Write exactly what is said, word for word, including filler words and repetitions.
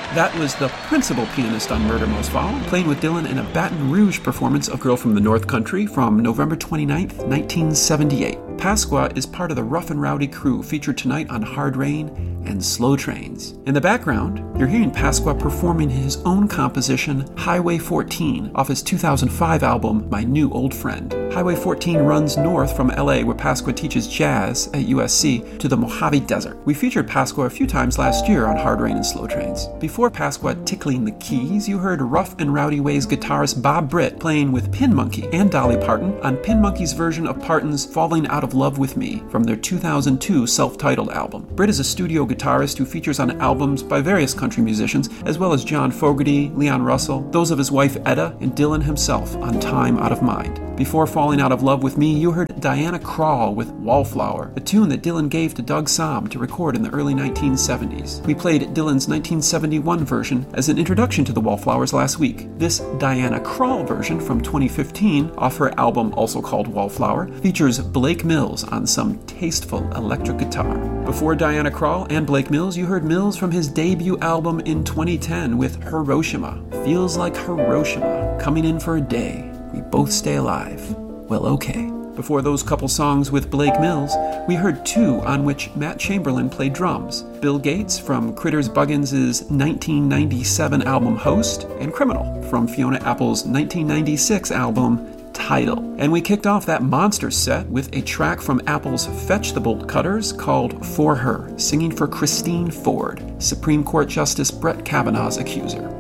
That was the principal pianist on Murder Most Foul, playing with Dylan in a Baton Rouge performance of Girl from the North Country from November twenty-ninth, nineteen seventy-eight. Pasqua is part of the Rough and Rowdy crew featured tonight on Hard Rain and Slow Trains. In the background, you're hearing Pasqua performing his own composition, Highway fourteen, off his two thousand five album, My New Old Friend. Highway fourteen runs north from L A, where Pasqua teaches jazz at U S C, to the Mojave Desert. We featured Pasqua a few times last year on Hard Rain and Slow Trains. Before Pasqua tickling the keys, you heard Rough and Rowdy Ways guitarist Bob Britt playing with Pin Monkey and Dolly Parton on Pin Monkey's version of Parton's Falling Out of Love with Me from their two thousand two self-titled album. Britt is a studio guitarist who features on albums by various country musicians, as well as John Fogerty, Leon Russell, those of his wife Etta, and Dylan himself on Time Out of Mind. Before Falling Out of Love with Me, you heard Diana Krall with Wallflower, a tune that Dylan gave to Doug Sahm to record in the early nineteen seventies. We played Dylan's nineteen seventy-one version as an introduction to the Wallflowers last week. This Diana Krall version from twenty fifteen, off her album also called Wallflower, features Blake Mills on some tasteful electric guitar. Before Diana Krall and Blake Mills, you heard Mills from his debut album in twenty ten with Hiroshima. Feels like Hiroshima, coming in for a day. We both stay alive. Well, okay. Before those couple songs with Blake Mills, we heard two on which Matt Chamberlain played drums. Bill Gates from Critters Buggins' nineteen ninety-seven album Host, and Criminal from Fiona Apple's nineteen ninety-six album Tidal. And we kicked off that monster set with a track from Apple's Fetch the Bolt Cutters called For Her, singing for Christine Ford, Supreme Court Justice Brett Kavanaugh's accuser.